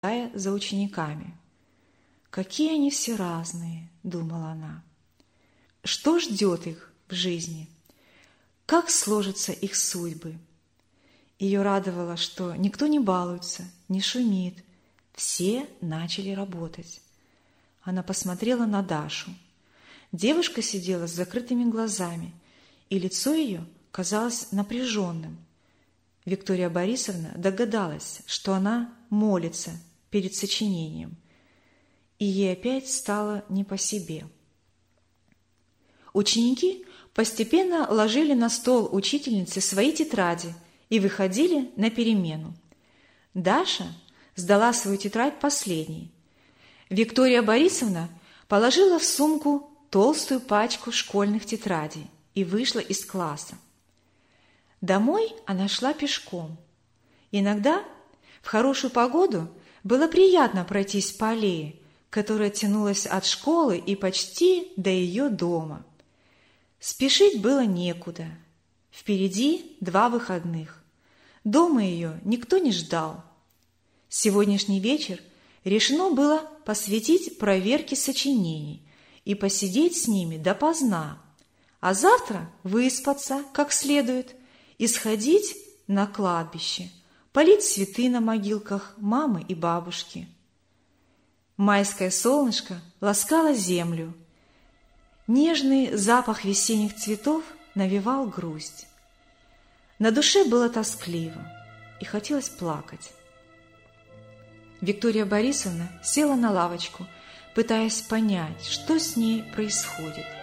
наблюдая за учениками. «Какие они все разные», — думала она. «Что ждет их в жизни? Как сложатся их судьбы?» Ее радовало, что никто не балуется, не шумит. Все начали работать. Она посмотрела на Дашу. Девушка сидела с закрытыми глазами, и лицо ее казалось напряженным. Виктория Борисовна догадалась, что она молится перед сочинением, и ей опять стало не по себе. Ученики постепенно ложили на стол учительницы свои тетради и выходили на перемену. Даша сдала свою тетрадь последней. Виктория Борисовна положила в сумку толстую пачку школьных тетрадей и вышла из класса. Домой она шла пешком. Иногда в хорошую погоду было приятно пройтись по аллее, которая тянулась от школы и почти до ее дома. Спешить было некуда. Впереди 2 выходных. Дома ее никто не ждал. Сегодняшний вечер решено было посвятить проверке сочинений и посидеть с ними допоздна, а завтра выспаться как следует и сходить на кладбище, полить цветы на могилках мамы и бабушки. Майское солнышко ласкало землю. Нежный запах весенних цветов навевал грусть. На душе было тоскливо и хотелось плакать. Виктория Борисовна села на лавочку, пытаясь понять, что с ней происходит.